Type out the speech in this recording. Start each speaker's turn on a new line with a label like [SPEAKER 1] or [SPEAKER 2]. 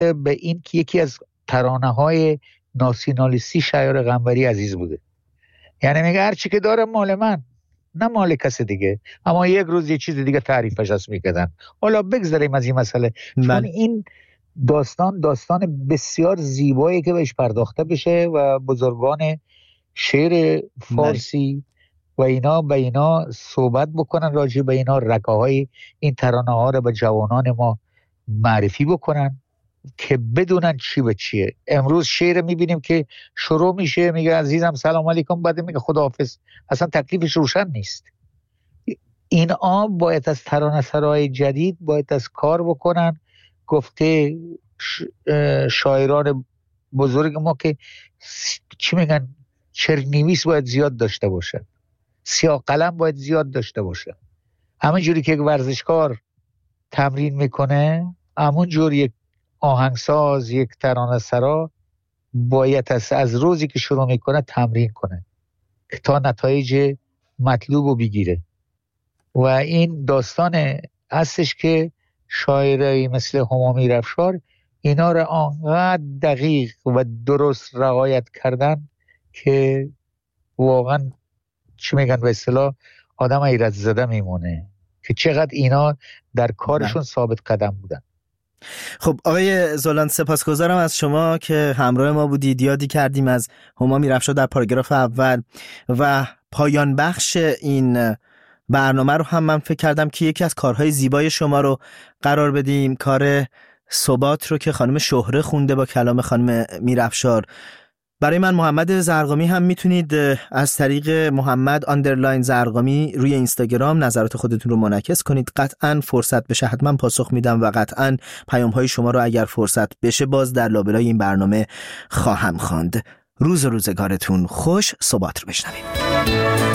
[SPEAKER 1] به این که یکی از ترانه‌های ناسیونالیستی شایار قنبری عزیز بوده. یعنی میگه هر چی که داره مال من، نه مال کس دیگه. اما یک روز یه چیز دیگه تعریفش هست میکردن. حالا بگذاریم از این مسئله، چون این داستان بسیار زیبایی که بهش پرداخته بشه و بزرگان شعر فارسی و اینا به اینا صحبت بکنن، راجع به اینا رکاهای این ترانه ها رو به جوانان ما معرفی بکنن که بدونن چی به چیه. امروز شعر میبینیم که شروع میشه میگه عزیزم سلام علیکم، بعد میگه خداحافظ، اصلا تکلیفش روشن نیست. اینا باید از ترانه سرای جدید باید از کار بکنن. گفته شاعران بزرگ ما که چی میگن، چرنویس باید زیاد داشته باشن، سیاه قلم باید زیاد داشته باشن. همون جوری که یک ورزشکار تمرین میکنه، همون جوری یک آهنگساز، یک ترانه سرا باید از روزی که شروع میکنه تمرین کنه تا نتایج مطلوب رو بگیره. و این داستان هستش که شاعرایی مثل هما میرافشار اینا رو آنقدر دقیق و درست رعایت کردن که واقعا چی میگن به اصطلاح آدم حیرت زده میمونه که چقدر اینا در کارشون ثابت قدم بودن.
[SPEAKER 2] خب آقای زولان، سپاسگزارم از شما که همراه ما بودید. یادی کردیم از هما میرافشار در پاراگراف اول و پایان بخش این برنامه رو هم من فکر کردم که یکی از کارهای زیبای شما رو قرار بدیم، کار ثبات رو که خانم شهره خونده با کلام خانم میرافشار. برای من محمد زرقامی هم میتونید از طریق محمد _ زرقامی روی اینستاگرام نظرات خودتون رو منعکس کنید. قطعاً فرصت بشه حتما پاسخ میدم و قطعاً پیام‌های شما رو اگر فرصت بشه باز در لابلای این برنامه خواهم خواند. روز و روزگارتون خوش. ثبات رو بشنویم.